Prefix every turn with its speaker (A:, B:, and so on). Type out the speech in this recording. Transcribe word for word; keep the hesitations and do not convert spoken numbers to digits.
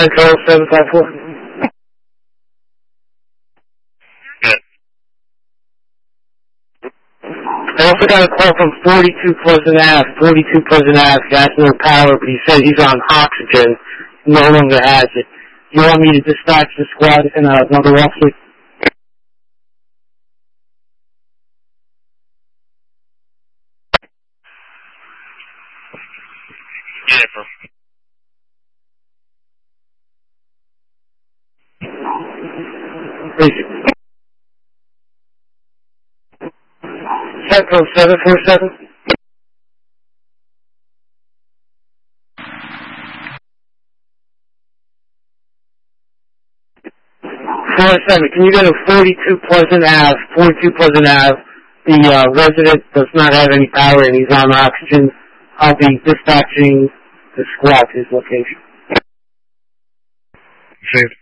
A: Central seven five four. I also got a call from forty-two Pleasant Ave. forty-two Pleasant Ave has no power, but he said he's on oxygen. No longer has it. You want me to dispatch the squad and uh, another officer?
B: Yeah, bro.
A: Central seven four seven. four seven, can you go to forty-two Pleasant Ave? forty-two Pleasant Ave. The uh, resident does not have any power and he's on oxygen. I'll be dispatching the squad to his location.
B: Saved.